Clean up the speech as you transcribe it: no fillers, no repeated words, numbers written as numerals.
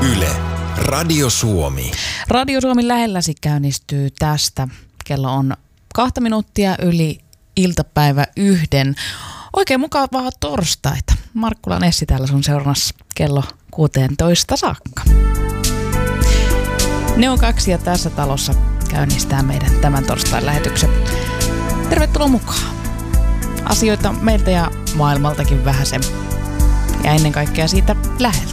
Yle, Radio Suomi. Radio Suomi lähelläsi käynnistyy tästä. Kello on 2 minuuttia yli iltapäivä 1. Oikein mukavaa torstaita. Markkula Nessi täällä sun seurannassa kello 16 saakka. Ne on 2 ja tässä talossa käynnistää meidän tämän torstain lähetyksen. Tervetuloa mukaan. Asioita meiltä ja maailmaltakin vähäsen. Ja ennen kaikkea siitä läheltä.